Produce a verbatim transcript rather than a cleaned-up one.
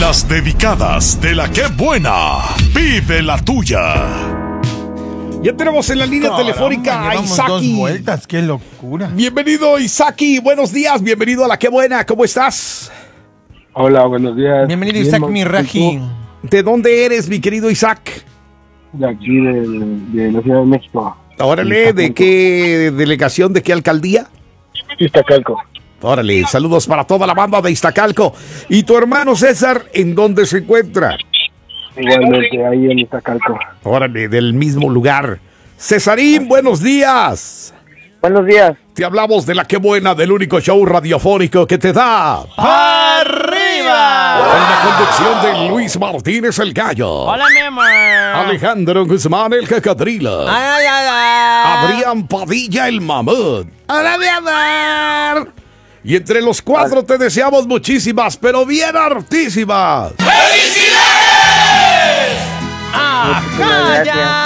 Las dedicadas de la que buena. Vive la tuya. Ya tenemos en la línea Caramba, telefónica a llevamos Isaki. dos vueltas, qué locura. Bienvenido, Isaki. Buenos días. Bienvenido a La Qué Buena. ¿Cómo estás? Hola, buenos días. Bienvenido, Bien, Isaac ¿y Miraji. tú? ¿De dónde eres, mi querido Isaac? De aquí, de, de la Ciudad de México. Órale, ¿de qué delegación, de qué alcaldía? Iztacalco. Órale, saludos para toda la banda de Iztacalco. ¿Y tu hermano César, en dónde se encuentra? Igualmente, ahí en Iztacalco. Órale, del mismo lugar. Cesarín, buenos días. Buenos días. Te hablamos de La Qué Buena, del único show radiofónico que te da. ¡Arriba! Con la conducción de Luis Martínez el Gallo. Hola, mi amor. Alejandro Guzmán el Cacadrila. Ay, ay, ay, ay. Adrián Padilla el Mamut. Hola, mi amor. Y entre los cuatro te deseamos muchísimas, pero bien hartísimas. ¡Ajá, ya!